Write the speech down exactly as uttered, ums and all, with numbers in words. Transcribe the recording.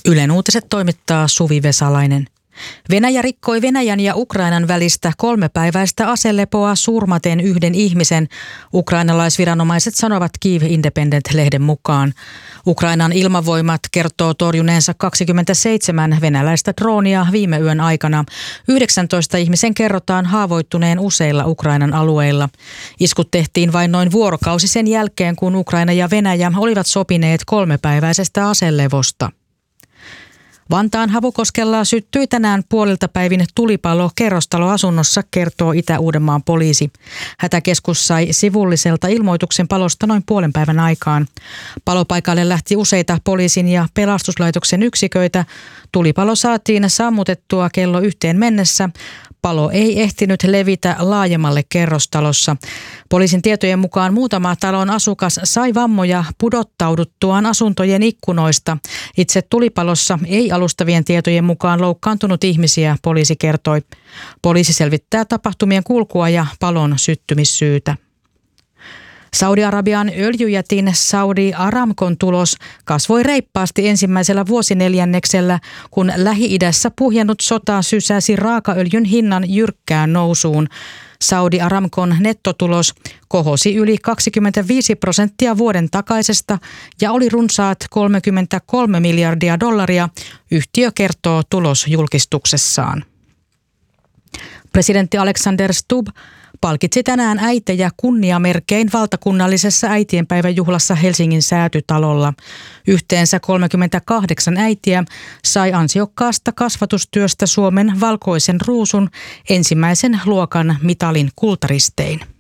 Ylen uutiset toimittaa Suvi Vesalainen. Venäjä rikkoi Venäjän ja Ukrainan välistä kolmepäiväistä aselepoa surmaten yhden ihmisen, ukrainalaisviranomaiset sanovat Kyiv Independent-lehden mukaan. Ukrainan ilmavoimat kertoo torjuneensa kaksikymmentäseitsemän venäläistä droonia viime yön aikana. yhdeksäntoista ihmisen kerrotaan haavoittuneen useilla Ukrainan alueilla. Iskut tehtiin vain noin vuorokausi sen jälkeen, kun Ukraina ja Venäjä olivat sopineet kolmepäiväisestä aselevosta. Vantaan Havukoskella syttyi tänään puolilta päivin tulipalo kerrostaloasunnossa, kertoo Itä-Uudenmaan poliisi. Hätäkeskus sai sivulliselta ilmoituksen palosta noin puolen päivän aikaan. Palopaikalle lähti useita poliisin ja pelastuslaitoksen yksiköitä. Tulipalo saatiin sammutettua kello yhteen mennessä. Palo ei ehtinyt levitä laajemmalle kerrostalossa. Poliisin tietojen mukaan muutama talon asukas sai vammoja pudottauduttuaan asuntojen ikkunoista. Itse tulipalossa ei alustavien tietojen mukaan loukkaantunut ihmisiä, poliisi kertoi. Poliisi selvittää tapahtumien kulkua ja palon syttymissyytä. Saudi-Arabian öljyjätin Saudi Aramcon tulos kasvoi reippaasti ensimmäisellä vuosineljänneksellä, kun Lähi-idässä puhjennut sota sysäsi raakaöljyn hinnan jyrkkään nousuun. Saudi Aramcon nettotulos kohosi yli kaksikymmentäviisi prosenttia vuoden takaisesta ja oli runsaat kolmekymmentäkolme miljardia dollaria, yhtiö kertoo tulosjulkistuksessaan. Presidentti Alexander Stubb palkitsi tänään äitejä kunniamerkein valtakunnallisessa äitienpäiväjuhlassa Helsingin Säätytalolla. Yhteensä kolmekymmentäkahdeksan äitiä sai ansiokkaasta kasvatustyöstä Suomen valkoisen ruusun ensimmäisen luokan mitalin kultaristein.